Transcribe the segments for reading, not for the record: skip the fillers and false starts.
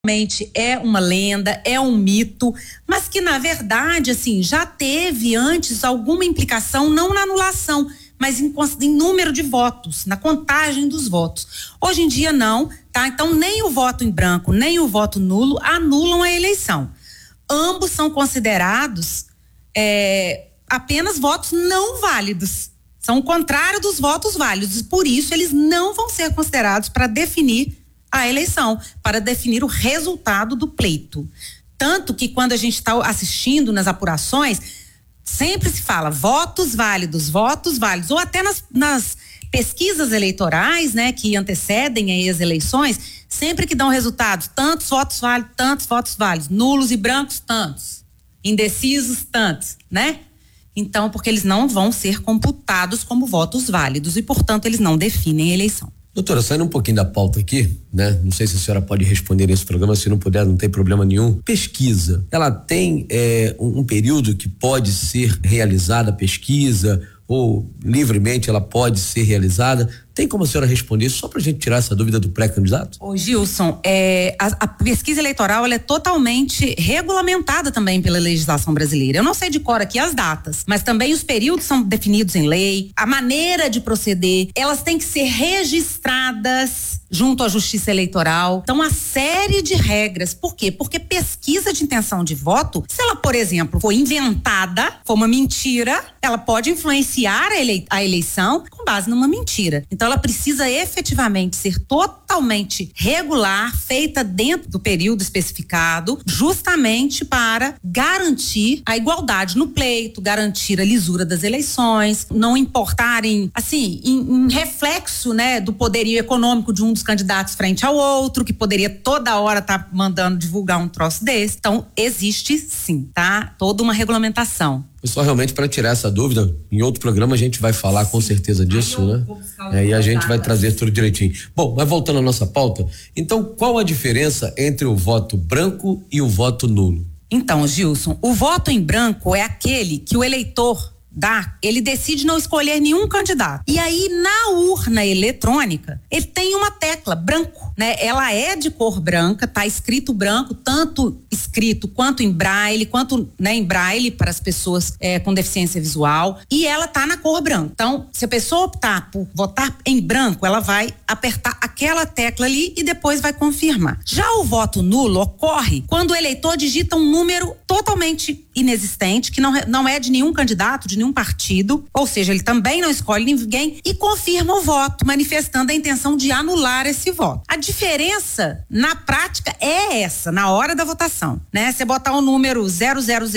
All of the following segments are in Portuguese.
realmente é uma lenda, é um mito, mas que na verdade, assim, já teve antes alguma implicação, não na anulação, mas em número de votos, na contagem dos votos. Hoje em dia não, tá? Então nem o voto em branco, nem o voto nulo anulam a eleição. Ambos são considerados apenas votos não válidos. São o contrário dos votos válidos, e por isso eles não vão ser considerados para definir a eleição, para definir o resultado do pleito. Tanto que quando a gente está assistindo nas apurações, sempre se fala votos válidos, ou até nas pesquisas eleitorais, né, que antecedem aí as eleições, sempre que dão resultados, tantos votos válidos, nulos e brancos, tantos, indecisos, tantos, né? Então, porque eles não vão ser computados como votos válidos e, portanto, eles não definem a eleição. Doutora, saindo um pouquinho da pauta aqui, né? Não sei se a senhora pode responder nesse programa, se não puder, não tem problema nenhum. Pesquisa, ela tem um período que pode ser realizada a pesquisa ou livremente ela pode ser realizada? Tem como a senhora responder só pra gente tirar essa dúvida do pré-candidato? Ô Gilson, a pesquisa eleitoral ela é totalmente regulamentada também pela legislação brasileira. Eu não sei de cor aqui as datas, mas também os períodos são definidos em lei, a maneira de proceder, elas têm que ser registradas junto à Justiça Eleitoral. Então, uma série de regras. Por quê? Porque pesquisa de intenção de voto, se ela, por exemplo, for inventada, for uma mentira, ela pode influenciar a eleição com base numa mentira. Então, ela precisa efetivamente ser totalmente regular, feita dentro do período especificado, justamente para garantir a igualdade no pleito, garantir a lisura das eleições, não importarem, assim, em reflexo, né, do poderio econômico de um dos candidatos frente ao outro, que poderia toda hora estar mandando divulgar um troço desse. Então, existe sim, tá? Toda uma regulamentação. Pessoal, realmente para tirar essa dúvida, em outro programa a gente vai falar com certeza disso, né? E a gente vai trazer tudo direitinho. Bom, mas voltando à nossa pauta, então qual a diferença entre o voto branco e o voto nulo? Então, Gilson, o voto em branco é aquele que o eleitor ele decide não escolher nenhum candidato. E aí, na urna eletrônica, ele tem uma tecla branco, né? Ela é de cor branca, tá escrito branco, tanto escrito quanto em braille, em braille para as pessoas com deficiência visual, e ela tá na cor branca. Então, se a pessoa optar por votar em branco, ela vai apertar aquela tecla ali e depois vai confirmar. Já o voto nulo ocorre quando o eleitor digita um número totalmente inexistente, que não é de nenhum candidato, de nenhum partido, ou seja, ele também não escolhe ninguém e confirma o voto, manifestando a intenção de anular esse voto. A diferença na prática é essa, na hora da votação, né? Você botar o número 000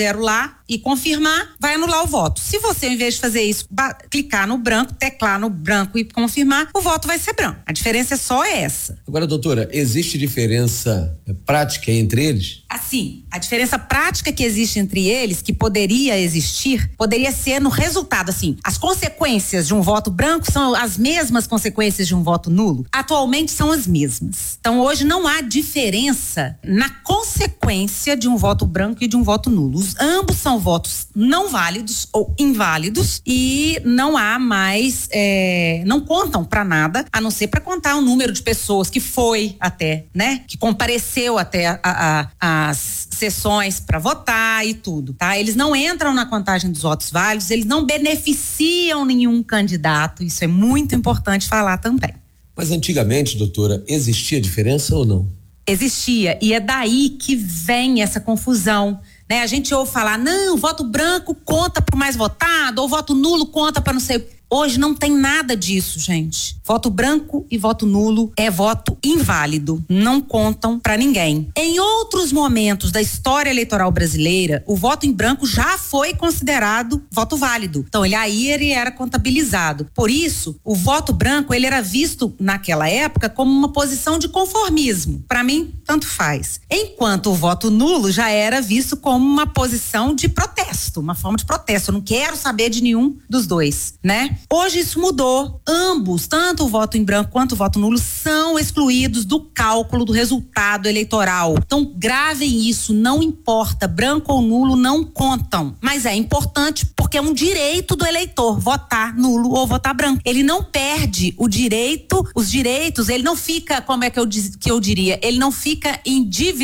lá e confirmar, vai anular o voto. Se você, ao invés de fazer isso, clicar no branco, teclar no branco e confirmar, o voto vai ser branco. A diferença é só essa. Agora, doutora, existe diferença prática entre eles? Assim, a diferença prática que existe entre eles, que poderia existir, poderia ser no resultado, assim, as consequências de um voto branco são as mesmas consequências de um voto nulo? Atualmente são as mesmas. Então, hoje não há diferença na consequência de um voto branco e de um voto nulo. Ambos são votos não válidos ou inválidos e não há mais, não contam para nada, a não ser para contar o número de pessoas que foi até, né? Que compareceu até as sessões para votar e tudo, tá? Eles não entram na contagem dos votos válidos, eles não beneficiam nenhum candidato, isso é muito importante falar também. Mas antigamente, doutora, existia diferença ou não? Existia, e é daí que vem essa confusão, né? A gente ouve falar, não, voto branco conta pro mais votado, ou voto nulo conta para não sei. Hoje não tem nada disso, gente. Voto branco e voto nulo é voto inválido, não contam para ninguém. Em outros momentos da história eleitoral brasileira, o voto em branco já foi considerado voto válido. Então, ele era contabilizado. Por isso, o voto branco, ele era visto naquela época como uma posição de conformismo. Para mim, tanto faz. Enquanto o voto nulo já era visto como uma posição de protesto, uma forma de protesto. Eu não quero saber de nenhum dos dois, né? Hoje isso mudou. Ambos, tanto o voto em branco quanto o voto nulo, são excluídos do cálculo do resultado eleitoral. Então, gravem isso, não importa, branco ou nulo não contam. Mas é importante porque porque é um direito do eleitor votar nulo ou votar branco. Ele não perde o direito, os direitos, ele não fica, como é que eu diria, ele não fica individualizado.